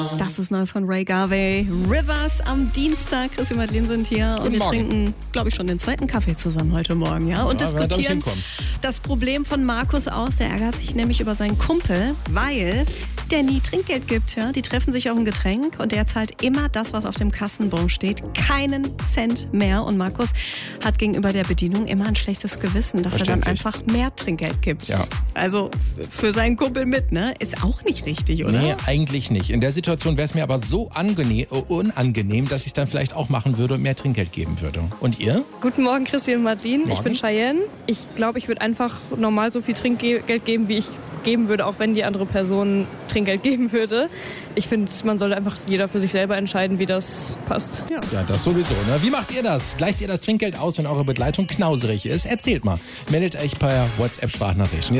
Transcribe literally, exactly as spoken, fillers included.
Das ist neu von Ray Garvey. Rivers am Dienstag. Chris und Madeleine sind hier Guten und wir Morgen. trinken, glaube ich, schon den zweiten Kaffee zusammen heute Morgen. Ja? Und Ja, wer darf ich diskutieren hinkommen? das Problem von Markus aus. Der ärgert sich nämlich über seinen Kumpel, weil der nie Trinkgeld gibt. Ja? Die treffen sich auf ein Getränk und der zahlt immer das, was auf dem Kassenbon steht. Keinen Cent mehr. Und Markus hat gegenüber der Bedienung immer ein schlechtes Gewissen, dass er dann Verständlich. einfach mehr Trinkgeld gibt. Ja. Also f- für seinen Kumpel mit, ne? Ist auch nicht richtig, oder? Nee, eigentlich nicht. In der Situation wäre es mir aber so angenehm, unangenehm, dass ich es dann vielleicht auch machen würde und mehr Trinkgeld geben würde. Und ihr? Guten Morgen, Christian und Madeleine. Ich Morgen. bin Cheyenne. Ich glaube, ich würde einfach normal so viel Trinkgeld geben, wie ich geben würde, auch wenn die andere Person Trinkgeld geben würde. Ich finde, man sollte einfach jeder für sich selber entscheiden, wie das passt. Ja. Ja, das sowieso. Ne? Wie macht ihr das? Gleicht ihr das Trinkgeld aus, wenn eure Begleitung knauserig ist? Erzählt mal. Meldet euch per WhatsApp-Sprachnachrichten.